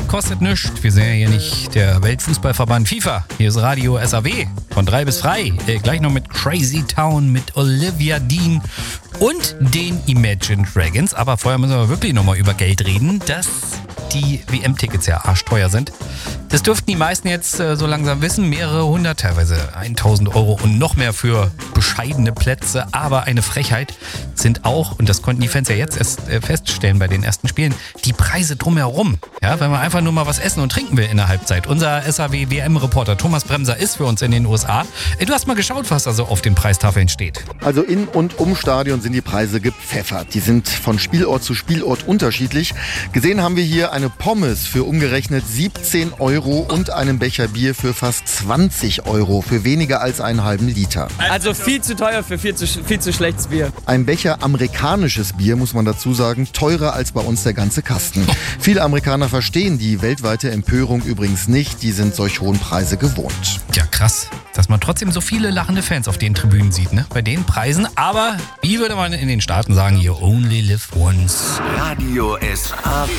kostet nichts. Wir sind ja hier nicht der Weltfußballverband FIFA. Hier ist Radio SAW von 3 bis frei. Gleich noch mit Crazy Town, mit Olivia Dean und den Imagine Dragons. Aber vorher müssen wir wirklich nochmal über Geld reden, dass die WM-Tickets ja arschteuer sind. Das dürften die meisten jetzt so langsam wissen. Mehrere hundert, teilweise 1.000 Euro und noch mehr für bescheidene Plätze. Aber eine Frechheit sind auch, und das konnten die Fans ja jetzt erst feststellen bei den ersten Spielen, die Preise drumherum. Ja, wenn man einfach nur mal was essen und trinken will in der Halbzeit. Unser SAW-WM-Reporter Thomas Bremser ist für uns in den USA. Du hast mal geschaut, was da so auf den Preistafeln steht. Also in und um Stadion sind die Preise gepfeffert. Die sind von Spielort zu Spielort unterschiedlich. Gesehen haben wir hier eine Pommes für umgerechnet 17 Euro und einen Becher Bier für fast 20 Euro für weniger als einen halben Liter. Also viel zu teuer für viel zu schlechtes Bier. Ein Becher amerikanisches Bier, muss man dazu sagen, teurer als bei uns der ganze Kasten. Viele Amerikaner verstehen die weltweite Empörung übrigens nicht. Die sind solch hohen Preise gewohnt. Ja, krass, dass man trotzdem so viele lachende Fans auf den Tribünen sieht, ne? Bei den Preisen. Aber wie würde man in den Staaten sagen, you only live once. Radio SAW.